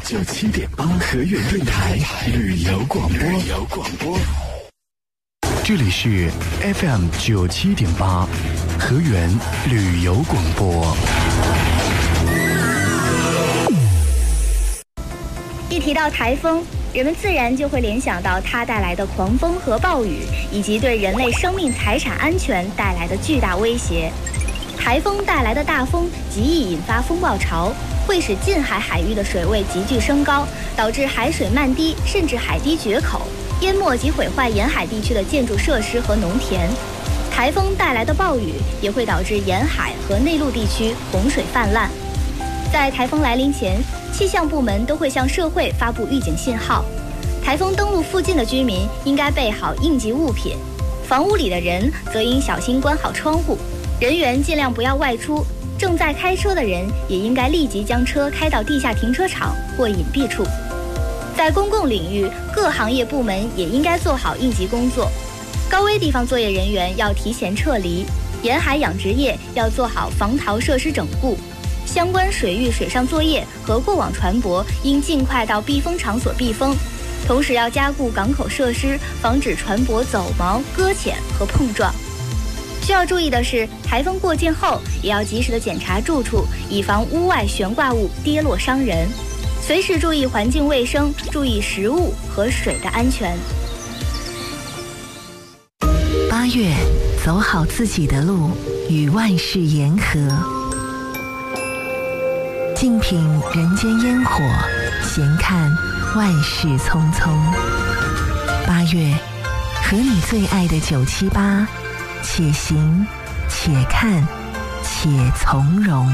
97.8河源电台旅游广播。这里是 FM 97.8河源旅游广播。 一提到台风，人们自然就会联想到它带来的狂风和暴雨，以及对人类生命财产安全带来的巨大威胁。台风带来的大风极易引发风暴潮，会使近海海域的水位急剧升高，导致海水漫低，甚至海堤决口，淹没及毁坏沿海地区的建筑设施和农田。台风带来的暴雨也会导致沿海和内陆地区洪水泛滥。在台风来临前，气象部门都会向社会发布预警信号。台风登陆附近的居民应该备好应急物品，房屋里的人则应小心关好窗户，人员尽量不要外出。正在开车的人也应该立即将车开到地下停车场或隐蔽处。在公共领域，各行业部门也应该做好应急工作。高危地方作业人员要提前撤离，沿海养殖业要做好防逃设施整固。相关水域水上作业和过往船舶应尽快到避风场所避风，同时要加固港口设施，防止船舶走锚、搁浅和碰撞。需要注意的是，台风过境后也要及时的检查住处，以防屋外悬挂物跌落伤人。随时注意环境卫生，注意食物和水的安全。 8月，走好自己的路，与万事言和。静品人间烟火，闲看万事匆匆。8月，和你最爱的978，且行且看且从容。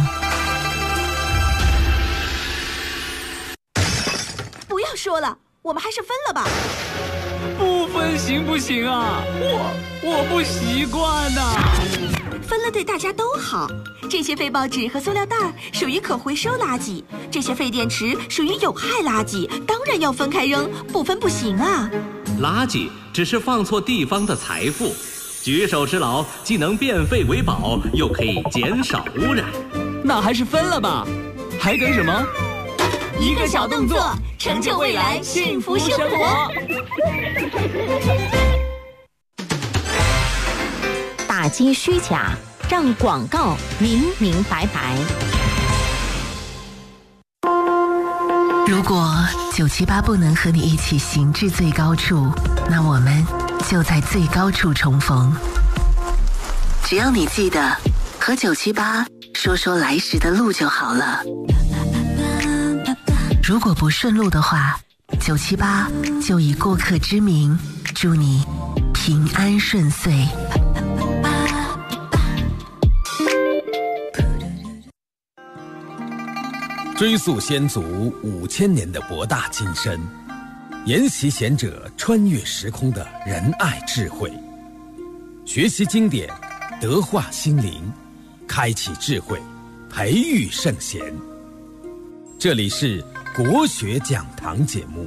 不要说了，我们还是分了吧。 不分行不行啊？我不习惯呐。 分了对大家都好。这些废报纸和塑料袋属于可回收垃圾，这些废电池属于有害垃圾，当然要分开扔，不分不行啊。 垃圾只是放错地方的财富，举手之劳既能变废为宝，又可以减少污染。 那还是分了吧，还等什么？ 一个小动作，成就未来幸福生活。 打击虚假，让广告明明白白。 如果978不能和你一起行至最高处，那我们就在最高处重逢。只要你记得和978说说来时的路就好了。如果不顺路的话，978就以过客之名祝你平安顺遂。 追溯先祖5000年的博大精深，研习贤者穿越时空的仁爱智慧，学习经典，德化心灵，开启智慧，培育圣贤。这里是国学讲堂节目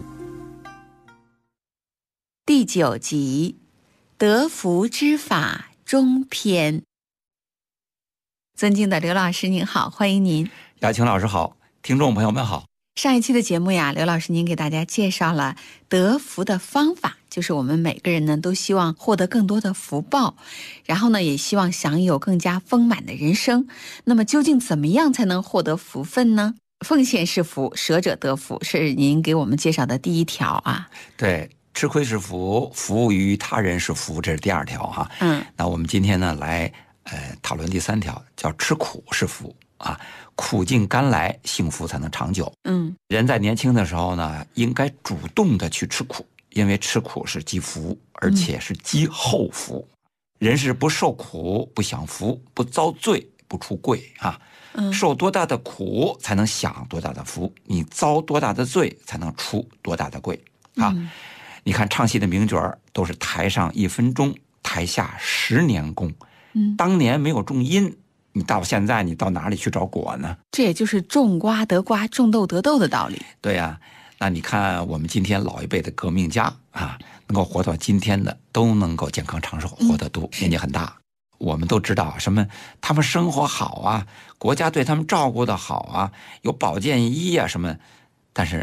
第9集，得福之法中篇。尊敬的刘老师您好，欢迎您。 雅晴老师好，听众朋友们好。 上一期的节目呀，刘老师您给大家介绍了得福的方法，就是我们每个人呢都希望获得更多的福报，然后呢也希望享有更加丰满的人生。那么究竟怎么样才能获得福分呢？奉献是福，舍者得福，是您给我们介绍的第1条啊。 对，吃亏是福，服务于他人是福，这是第2条哈。那我们今天呢来讨论第3条，叫吃苦是福啊。苦尽甘来，幸福才能长久。人在年轻的时候呢，应该主动的去吃苦，因为吃苦是积福，而且是积后福。人是不受苦不享福，不遭罪不出贵啊。受多大的苦才能享多大的福，你遭多大的罪才能出多大的贵啊。你看唱戏的名角都是台上1分钟，台下10年功。当年没有种因，你到现在你到哪里去找果呢？ 这也就是种瓜得瓜，种豆得豆的道理。 对呀，那你看我们今天老一辈的革命家啊，能够活到今天的都能够健康长寿，活得都年纪很大。我们都知道什么，他们生活好啊，国家对他们照顾的好啊，有保健医啊什么，但是